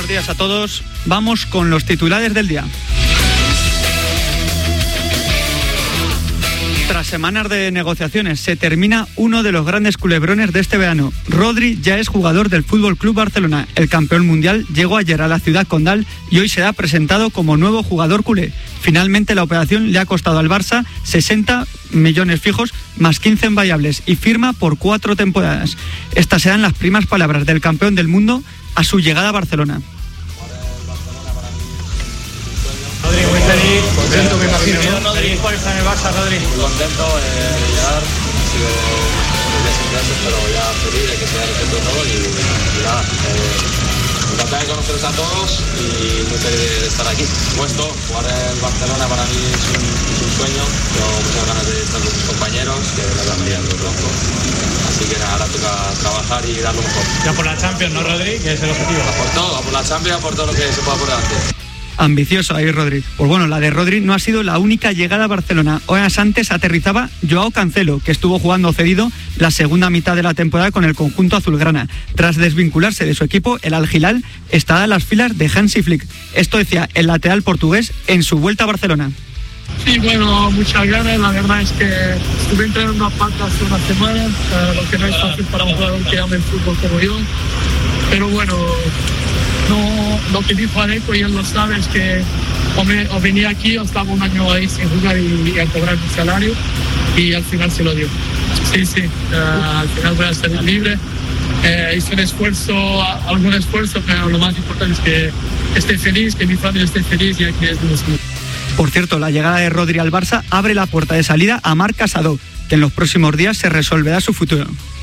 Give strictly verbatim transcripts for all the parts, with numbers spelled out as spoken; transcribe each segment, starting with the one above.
días a todos. Vamos con los titulares del día. Tras semanas de negociaciones, se termina uno de los grandes culebrones de este verano. Rodri ya es jugador del F C Barcelona. El campeón mundial llegó ayer a la ciudad condal y hoy será presentado como nuevo jugador culé. Finalmente, la operación le ha costado al Barça sesenta millones fijos más quince en variables y firma por cuatro temporadas. Estas serán las primeras palabras del campeón del mundo a su llegada a Barcelona. Rodri, muy feliz, contento me imagino, ¿no? Feliz por estar en el Barça, Rodri. Muy contento de llegar, ha sido unos días intensos, pero ya feliz de que se haya resuelto todo y, y nada, eh, encantado de conoceros a todos y muy feliz de estar aquí. Puesto, jugar en Barcelona para mí es un, es un sueño, tengo muchas ganas de estar con mis compañeros, que la verdad lo conozco. Así que nada, ahora toca trabajar y dar lo mejor. Ya por la Champions, ¿no, Rodri? Que es el objetivo. A por todo, a por la Champions, a por todo lo que se pueda por delante. Ambicioso ahí Rodri. Pues bueno, la de Rodri no ha sido la única llegada a Barcelona. Horas antes aterrizaba Joao Cancelo, que estuvo jugando cedido la segunda mitad de la temporada con el conjunto azulgrana. Tras desvincularse de su equipo, el Al Hilal estará en las filas de Hansi Flick. Esto decía el lateral portugués en su vuelta a Barcelona. Sí, bueno, muchas ganas. La verdad es que estuve entrenando a pata hace una semana, uh, lo que no es fácil para un jugador que ama el fútbol como yo. Pero bueno, no, lo que dijo Aleco, y él lo sabe, es que o, me, o venía aquí o estaba un año ahí sin jugar y, y a cobrar mi salario, y al final se lo dio. Sí, sí, uh, al final voy a ser libre. Eh, hice un esfuerzo, algún esfuerzo, pero lo más importante es que esté feliz, que mi familia esté feliz y aquí es donde estoy. Por cierto, la llegada de Rodri al Barça abre la puerta de salida a Marc Casado, que en los próximos días se resolverá su futuro.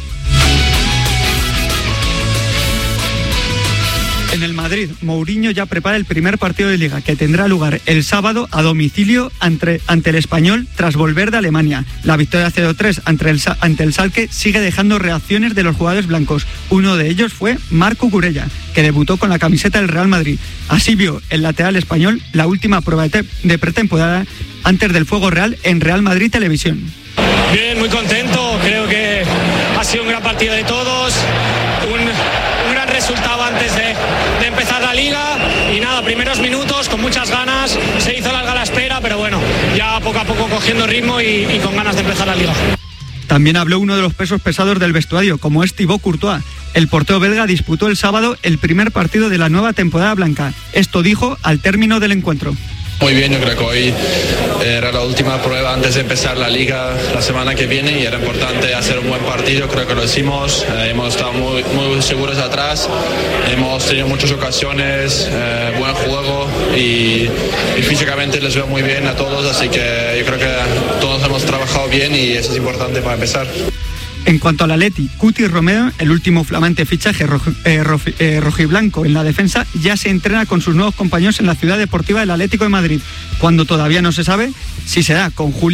En el Madrid, Mourinho ya prepara el primer partido de Liga, que tendrá lugar el sábado a domicilio ante, ante el Español tras volver de Alemania. La victoria cero tres ante el, ante el Schalke sigue dejando reacciones de los jugadores blancos. Uno de ellos fue Marco Cucurella, que debutó con la camiseta del Real Madrid. Así vio el lateral español la última prueba de, de pretemporada antes del Fuego Real en Real Madrid Televisión. Bien, muy contento. Creo que ha sido un gran partido de todos. Un, un gran resultado antes de, de empezar la Liga y nada, primeros minutos con muchas ganas, se hizo larga la espera, pero bueno, ya poco a poco cogiendo ritmo y, y con ganas de empezar la Liga. También habló uno de los pesos pesados del vestuario, como es Thibaut Courtois. El portero belga disputó el sábado el primer partido de la nueva temporada blanca. Esto dijo al término del encuentro. Muy bien, yo creo que hoy era la última prueba antes de empezar la Liga la semana que viene y era importante hacer un buen partido, creo que lo hicimos, eh, hemos estado muy, muy seguros atrás, hemos tenido muchas ocasiones, eh, buen juego y, y físicamente les veo muy bien a todos, así que yo creo que todos hemos trabajado bien y eso es importante para empezar. En cuanto al Atleti, Cuti Romero, el último flamante fichaje rojo, eh, rojo, eh, rojiblanco en la defensa, ya se entrena con sus nuevos compañeros en la ciudad deportiva del Atlético de Madrid, cuando todavía no se sabe si será con Julio